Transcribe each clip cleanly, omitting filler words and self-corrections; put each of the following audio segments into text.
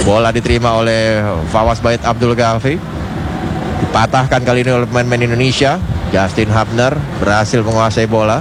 Bola diterima oleh Fawaz Bait Abdul Ghafi. Dipatahkan kali ini oleh pemain Indonesia. Justin Hapner berhasil menguasai bola.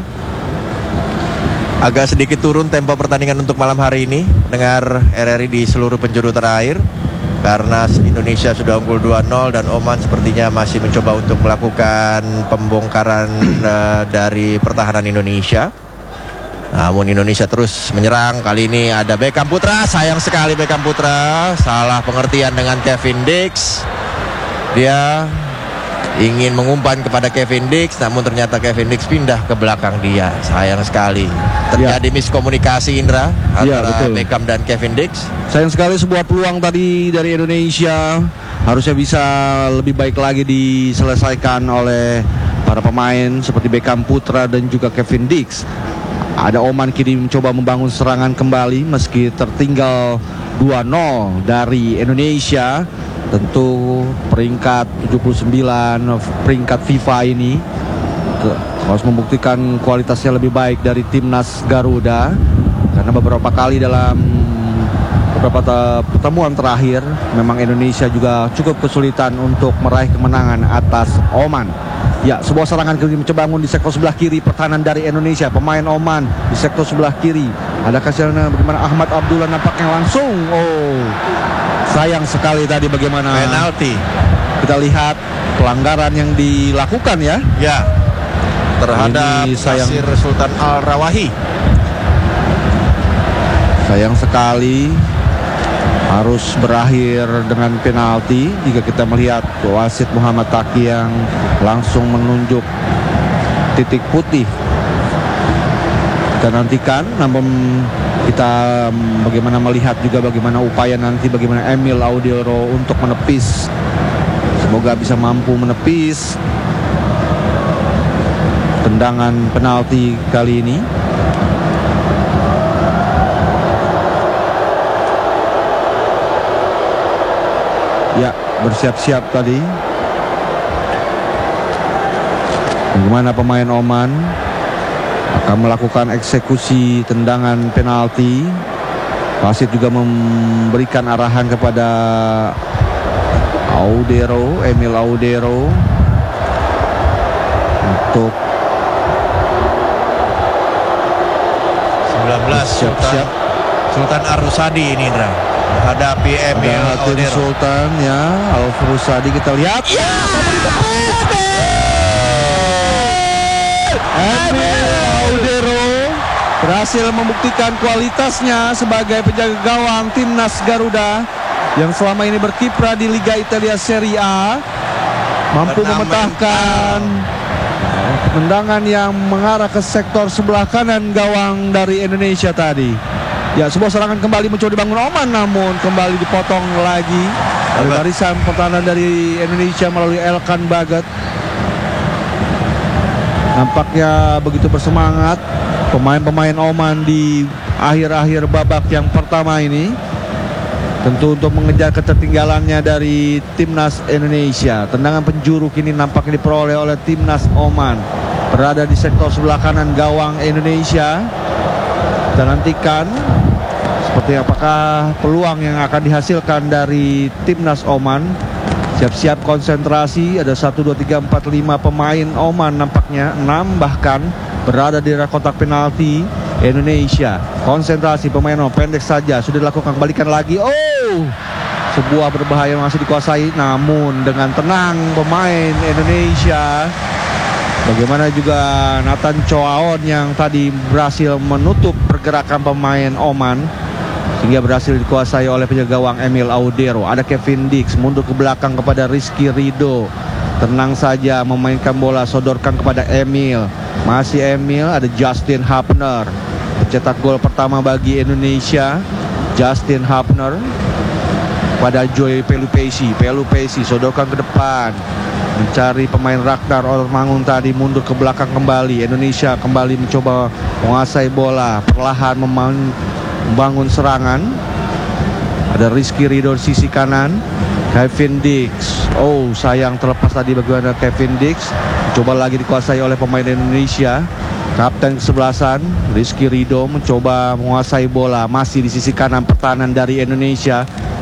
Agak sedikit turun tempo pertandingan untuk malam hari ini. Dengar RRI di seluruh penjuru terakhir, karena Indonesia sudah unggul 2-0 dan Oman sepertinya masih mencoba untuk melakukan pembongkaran dari pertahanan Indonesia. Namun Indonesia terus menyerang. Kali ini ada Beckham Putra. Sayang sekali Beckham Putra salah pengertian dengan Kevin Dix. Dia ingin mengumpan kepada Kevin Dix, namun ternyata Kevin Dix pindah ke belakang dia. Sayang sekali terjadi miskomunikasi, Indra, antara Beckham dan Kevin Dix. Sayang sekali sebuah peluang tadi dari Indonesia. Harusnya bisa lebih baik lagi diselesaikan oleh para pemain seperti Beckham Putra dan juga Kevin Dix. Ada Oman kini mencoba membangun serangan kembali meski tertinggal 2-0 dari Indonesia. Tentu peringkat 79 peringkat FIFA ini harus membuktikan kualitasnya lebih baik dari timnas Garuda, karena beberapa kali dalam beberapa pertemuan terakhir memang Indonesia juga cukup kesulitan untuk meraih kemenangan atas Oman. Ya, sebuah serangan kiri mencoba bangun di sektor sebelah kiri pertahanan dari Indonesia. Pemain Oman di sektor sebelah kiri. Ada kasihannya bagaimana Ahmad Abdullah nampaknya langsung. Oh, sayang sekali tadi bagaimana penalti. Kita lihat pelanggaran yang dilakukan ya. Ya, terhadap Nasir Sultan Al-Rawahi. Sayang sekali harus berakhir dengan penalti jika kita melihat wasit Muhammad Taki yang langsung menunjuk titik putih. Kita nantikan, namun kita bagaimana melihat juga bagaimana upaya nanti bagaimana Emil Audero untuk menepis. Semoga bisa mampu menepis tendangan penalti kali ini. Ya, bersiap-siap tadi. Bagaimana pemain Oman akan melakukan eksekusi tendangan penalti. Wasit juga memberikan arahan kepada Audero, Emil Audero, untuk 19 Sultan Arusadi ini, Indra, menghadapi Emil Audero. Sultan ya, Al-Furusadi kita lihat. Ya, Emil Audero berhasil membuktikan kualitasnya sebagai penjaga gawang timnas Garuda yang selama ini berkiprah di Liga Italia Serie A. Mampu memetahkan tendangan yang mengarah ke sektor sebelah kanan gawang dari Indonesia tadi. Ya, sebuah serangan kembali mencoba dibangun Oman, namun kembali dipotong lagi dari barisan pertahanan dari Indonesia melalui Elkan Bagat. Nampaknya begitu bersemangat pemain-pemain Oman di akhir-akhir babak yang pertama ini, tentu untuk mengejar ketertinggalannya dari timnas Indonesia. Tendangan penjuru kini nampaknya diperoleh oleh timnas Oman, berada di sektor sebelah kanan gawang Indonesia. Kita nantikan seperti apakah peluang yang akan dihasilkan dari timnas Oman. Siap-siap konsentrasi. Ada 1, 2, 3, 4, 5 pemain Oman nampaknya, 6 bahkan, berada di area kotak penalti Indonesia. Konsentrasi pemain Oman, pendek saja sudah dilakukan, kembalikan lagi. Oh, sebuah berbahaya masih dikuasai, namun dengan tenang pemain Indonesia. Bagaimana juga Nathan Choaon yang tadi berhasil menutup pergerakan pemain Oman sehingga berhasil dikuasai oleh penjaga gawang Emil Audero. Ada Kevin Dix mundur ke belakang kepada Rizky Ridho. Tenang saja memainkan bola, sodorkan kepada Emil. Masih Emil, ada Justin Hapner, pencetak gol pertama bagi Indonesia. Justin Hapner pada Joy Pelupesi. Pelupesi sodorkan ke depan, mencari pemain Ragnar Ormangun tadi, mundur ke belakang kembali. Indonesia kembali mencoba menguasai bola, perlahan membangun serangan. Ada Rizky Ridho di sisi kanan, Kevin Dix. Oh, sayang terlepas tadi bagaimana Kevin Dix. Coba lagi dikuasai oleh pemain Indonesia. Kapten kesebelasan Rizky Ridho mencoba menguasai bola, masih di sisi kanan pertahanan dari Indonesia.